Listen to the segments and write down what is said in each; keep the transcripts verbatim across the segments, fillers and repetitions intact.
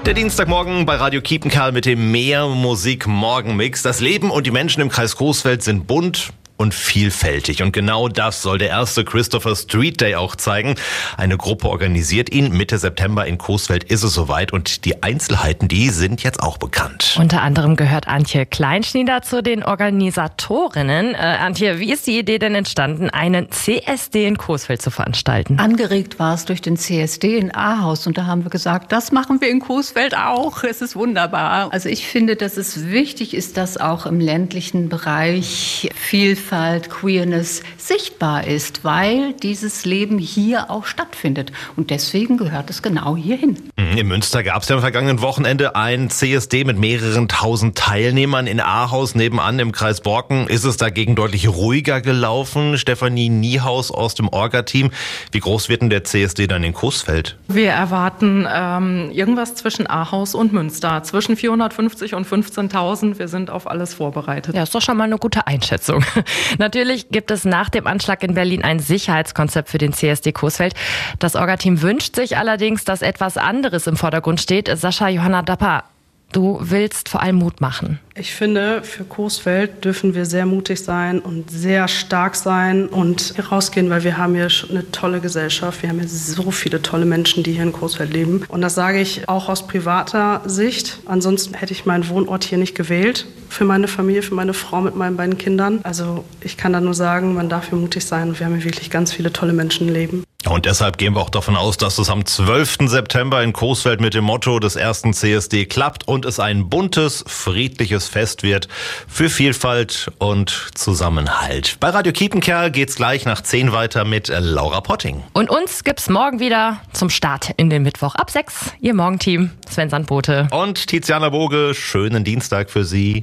Der Dienstagmorgen bei Radio Kiepenkerl mit dem Mehr Musik Morgenmix. Das Leben und die Menschen im Kreis Coesfeld sind bunt und vielfältig. Und genau das soll der erste Christopher Street Day auch zeigen. Eine Gruppe organisiert ihn. Mitte September in Coesfeld ist es soweit. Und die Einzelheiten, die sind jetzt auch bekannt. Unter anderem gehört Antje Kleinschnieder zu den Organisatorinnen. Äh, Antje, wie ist die Idee denn entstanden, einen C S D in Coesfeld zu veranstalten? Angeregt war es durch den C S D in Ahaus. Und da haben wir gesagt, das machen wir in Coesfeld auch. Es ist wunderbar. Also ich finde, dass es wichtig ist, dass auch im ländlichen Bereich Vielfalt, Queerness sichtbar ist, weil dieses Leben hier auch stattfindet. Und deswegen gehört es genau hierhin. In Münster gab es ja am vergangenen Wochenende ein C S D mit mehreren tausend Teilnehmern. In Ahaus nebenan im Kreis Borken ist es dagegen deutlich ruhiger gelaufen. Stefanie Niehaus aus dem Orga-Team. Wie groß wird denn der C S D dann in Coesfeld? Wir erwarten ähm, irgendwas zwischen Ahaus und Münster. Zwischen vierhundertfünfzig und fünfzehntausend. Wir sind auf alles vorbereitet. Ja, ist doch schon mal eine gute Einschätzung. Natürlich gibt es nach dem Anschlag in Berlin ein Sicherheitskonzept für den C S D Coesfeld. Das Orga-Team wünscht sich allerdings, dass etwas anderes im Vordergrund steht. Sascha Johanna Dapper, du willst vor allem Mut machen. Ich finde, für Coesfeld dürfen wir sehr mutig sein und sehr stark sein und hier rausgehen, weil wir haben hier schon eine tolle Gesellschaft. Wir haben hier so viele tolle Menschen, die hier in Coesfeld leben. Und das sage ich auch aus privater Sicht. Ansonsten hätte ich meinen Wohnort hier nicht gewählt. Für meine Familie, für meine Frau mit meinen beiden Kindern. Also ich kann da nur sagen, man darf hier mutig sein. Und wir haben hier wirklich ganz viele tolle Menschen leben. Und deshalb gehen wir auch davon aus, dass es am zwölften September in Coesfeld mit dem Motto des ersten C S D klappt und es ein buntes, friedliches Fest wird für Vielfalt und Zusammenhalt. Bei Radio Kiepenkerl geht's gleich nach zehn weiter mit Laura Potting. Und uns gibt's morgen wieder zum Start in den Mittwoch ab sechs. Ihr Morgenteam, Sven Sandbote und Tiziana Boge. Schönen Dienstag für Sie.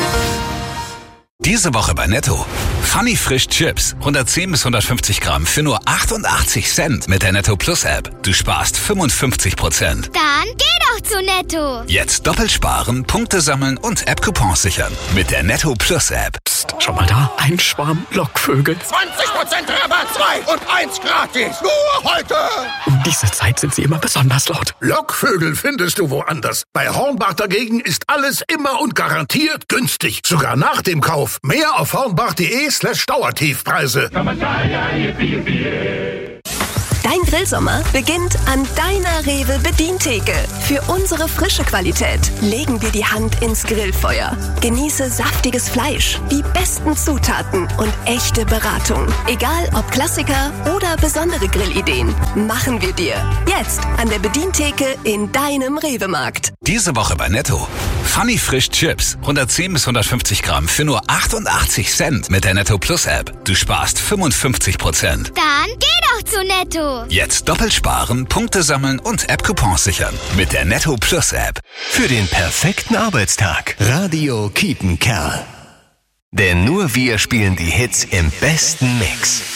Diese Woche bei Netto. Funny Frisch Chips. hundertzehn bis hundertfünfzig Gramm für nur achtundachtzig Cent mit der Netto Plus App. Du sparst fünfundfünfzig Prozent. Dann geh doch zu Netto. Jetzt doppelt sparen, Punkte sammeln und App-Coupons sichern. Mit der Netto Plus App. Psst, schon mal da? Ein Schwarm Lockvögel. zwanzig Prozent Rabatt, zwei und eins gratis. Nur heute. Um diese Zeit sind sie immer besonders laut. Lockvögel findest du woanders. Bei Hornbach dagegen ist alles immer und garantiert günstig. Sogar nach dem Kauf. Mehr auf hornbach.de slash Dauertiefpreise. Dein Grillsommer beginnt an deiner Rewe Bedientheke. Für unsere frische Qualität legen wir die Hand ins Grillfeuer. Genieße saftiges Fleisch, die besten Zutaten und echte Beratung. Egal ob Klassiker oder besondere Grillideen, machen wir dir. Jetzt an der Bedientheke in deinem Rewe-Markt. Diese Woche bei Netto. Funny Frisch Chips. hundertzehn bis hundertfünfzig Gramm für nur achtundachtzig Cent mit der Netto Plus App. Du sparst fünfundfünfzig Prozent. Dann geh doch zu Netto. Jetzt doppelt sparen, Punkte sammeln und App-Coupons sichern. Mit der Netto Plus App. Für den perfekten Arbeitstag. Radio Kiepenkerl. Denn nur wir spielen die Hits im besten Mix.